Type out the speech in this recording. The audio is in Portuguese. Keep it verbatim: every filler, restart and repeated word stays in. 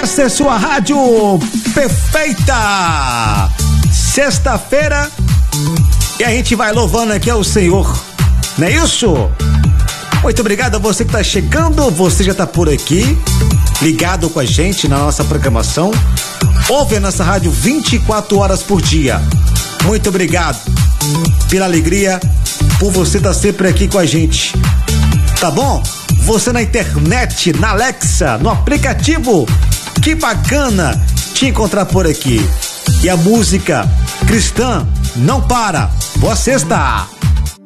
Essa é sua rádio perfeita. Sexta-feira e a gente vai louvando aqui ao Senhor, não é isso? Muito obrigado a você que tá chegando, você já tá por aqui, ligado com a gente na nossa programação. Ouve a nossa rádio vinte e quatro horas por dia. Muito obrigado pela alegria, por você estar sempre aqui com a gente. Tá bom? Você na internet, na Alexa, no aplicativo. Que bacana te encontrar por aqui. E a música cristã não para. Boa sexta!